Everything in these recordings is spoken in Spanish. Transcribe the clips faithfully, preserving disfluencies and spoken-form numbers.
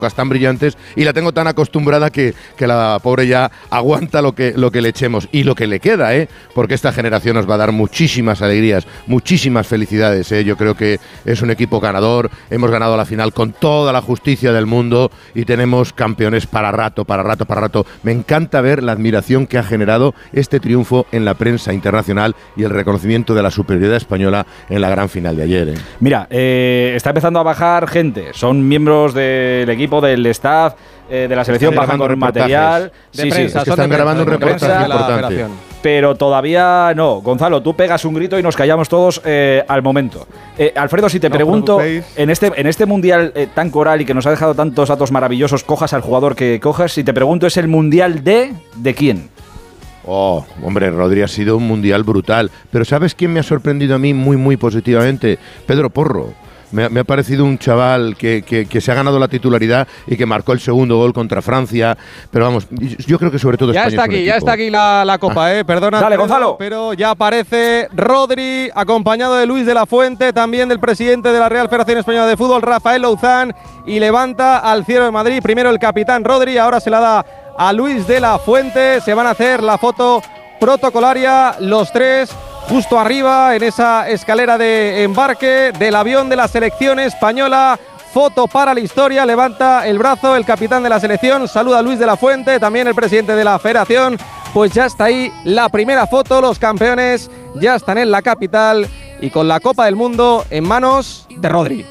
tan brillantes y la tengo tan acostumbrada que, que la pobre ya aguanta lo que, lo que le echemos y lo que le queda, ¿eh? Porque esta generación nos va a dar muchísimas alegrías, muchísimas felicidades, ¿eh? Yo creo que es un equipo ganador, hemos ganado la final con toda la justicia del mundo y tenemos campeones para rato, para rato, para rato. Me encanta ver la admiración que ha generado este triunfo en la prensa internacional y el reconocimiento de la superioridad española en la gran final de ayer, ¿eh? Mira, eh, está empezando a bajar gente, son miembros del equipo, del staff, eh, de la selección, bajan con material. De sí, prensa, sí, es que están grabando un reportaje importante. Pero todavía no. Gonzalo, tú pegas un grito y nos callamos todos eh, al momento. Eh, Alfredo, si te no pregunto, en este, en este mundial eh, tan coral y que nos ha dejado tantos datos maravillosos, cojas al jugador que cojas, si te pregunto, ¿es el mundial de de quién? Oh, hombre, Rodri ha sido un mundial brutal. Pero ¿sabes quién me ha sorprendido a mí muy, muy positivamente? Pedro Porro. Me ha, me ha parecido un chaval que, que, que se ha ganado la titularidad y que marcó el segundo gol contra Francia. Pero vamos, yo creo que sobre todo ya España está es un aquí, equipo. ya está aquí la, la copa, ah. eh. Perdona. Dale, pero, Gonzalo. Pero ya aparece Rodri, acompañado de Luis de la Fuente, también del presidente de la Real Federación Española de Fútbol, Rafael Louzán, y levanta al cielo de Madrid. Primero el capitán Rodri, ahora se la da a Luis de la Fuente. Se van a hacer la foto protocolaria los tres, justo arriba en esa escalera de embarque del avión de la selección española. Foto para la historia, levanta el brazo el capitán de la selección, saluda a Luis de la Fuente, también el presidente de la federación. Pues ya está ahí la primera foto, los campeones ya están en la capital y con la Copa del Mundo en manos de Rodri.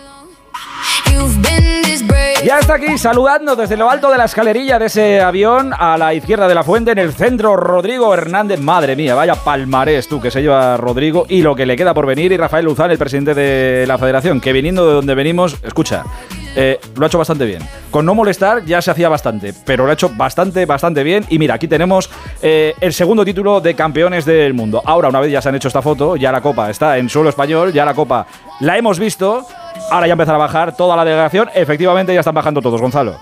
Ya está aquí saludando desde lo alto de la escalerilla de ese avión a la izquierda de la fuente, en el centro, Rodrigo Hernández. Madre mía, vaya palmarés tú que se lleva Rodrigo y lo que le queda por venir. Y Rafael Louzán, el presidente de la federación, que viniendo de donde venimos, escucha, eh, lo ha hecho bastante bien. Con no molestar ya se hacía bastante, pero lo ha hecho bastante, bastante bien. Y mira, aquí tenemos eh, el segundo título de campeones del mundo. Ahora, una vez ya se han hecho esta foto, ya la copa está en suelo español, ya la copa la hemos visto. Ahora ya empezará a bajar toda la delegación. Efectivamente ya están bajando todos, Gonzalo.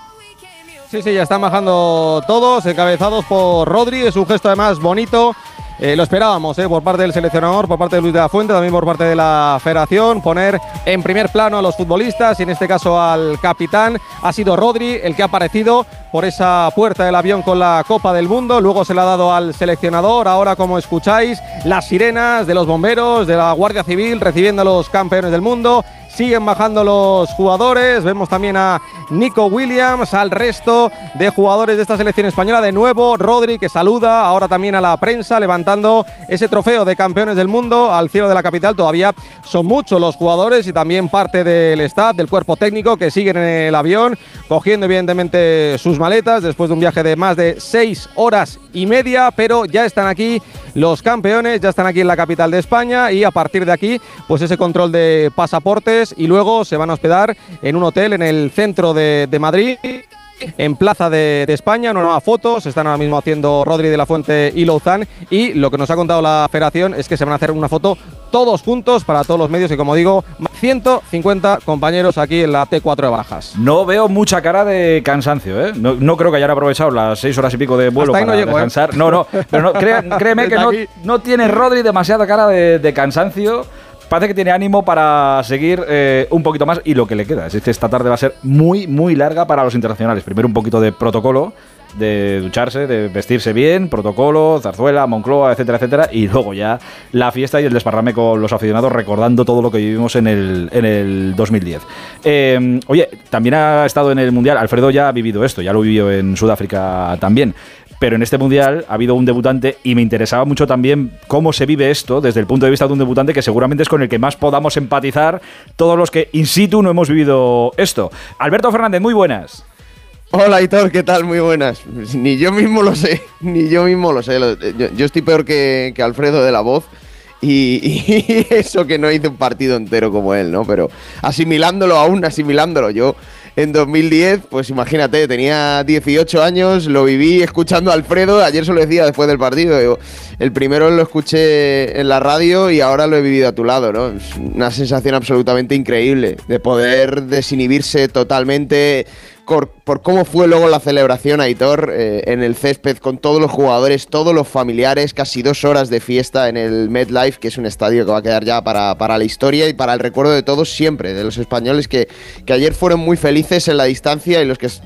Sí, sí, ya están bajando todos, encabezados por Rodri. Es un gesto además bonito. Eh, lo esperábamos, eh, por parte del seleccionador, por parte de Luis de la Fuente, también por parte de la federación, poner en primer plano a los futbolistas y en este caso al capitán. Ha sido Rodri el que ha aparecido por esa puerta del avión con la Copa del Mundo, luego se la ha dado al seleccionador. Ahora, como escucháis, las sirenas de los bomberos, de la Guardia Civil recibiendo a los campeones del mundo. Siguen bajando los jugadores, vemos también a Nico Williams, al resto de jugadores de esta selección española. De nuevo Rodri, que saluda ahora también a la prensa, levantando ese trofeo de campeones del mundo al cielo de la capital. Todavía son muchos los jugadores y también parte del staff, del cuerpo técnico, que siguen en el avión, cogiendo evidentemente sus maletas después de un viaje de más de seis horas y media, pero ya están aquí los campeones, ya están aquí en la capital de España, y a partir de aquí pues ese control de pasaportes, y luego se van a hospedar en un hotel en el centro de, de Madrid, en Plaza de, de España. Una nueva foto se están ahora mismo haciendo Rodri de la Fuente y Louzán, y lo que nos ha contado la federación es que se van a hacer una foto todos juntos para todos los medios, y como digo, ciento cincuenta compañeros aquí en la T cuatro de Barajas. No veo mucha cara de cansancio, ¿eh? No, no creo que hayan aprovechado las seis horas y pico de vuelo para no llego, descansar. ¿eh? No, no, pero no, crea, créeme que no, no tiene Rodri demasiada cara de, de cansancio. Parece que tiene ánimo para seguir eh, un poquito más, y lo que le queda es que esta tarde va a ser muy, muy larga para los internacionales. Primero un poquito de protocolo, de ducharse, de vestirse bien, protocolo, zarzuela, Moncloa, etcétera, etcétera, y luego ya la fiesta y el desparrame con los aficionados, recordando todo lo que vivimos en el, en el dos mil diez. Eh, oye, también ha estado en el Mundial, Alfredo ya ha vivido esto, ya lo vivió en Sudáfrica también. Pero en este Mundial ha habido un debutante, y me interesaba mucho también cómo se vive esto desde el punto de vista de un debutante que seguramente es con el que más podamos empatizar todos los que in situ no hemos vivido esto. Alberto Fernández, muy buenas. Hola, Aitor, ¿qué tal? Muy buenas. Ni yo mismo lo sé, ni yo mismo lo sé. Yo, yo estoy peor que, que Alfredo de la Voz, y, y eso que no hice un partido entero como él, ¿no? Pero asimilándolo aún, asimilándolo yo. En dos mil diez, pues imagínate, tenía dieciocho años, lo viví escuchando a Alfredo. Ayer se lo decía después del partido, digo, el primero lo escuché en la radio y ahora lo he vivido a tu lado, ¿no? Es una sensación absolutamente increíble de poder desinhibirse totalmente por, por cómo fue luego la celebración, Aitor, eh, en el césped, con todos los jugadores, todos los familiares, casi dos horas de fiesta en el MetLife, que es un estadio que va a quedar ya para, para la historia y para el recuerdo de todos siempre, de los españoles que, que ayer fueron muy felices en la distancia, y los que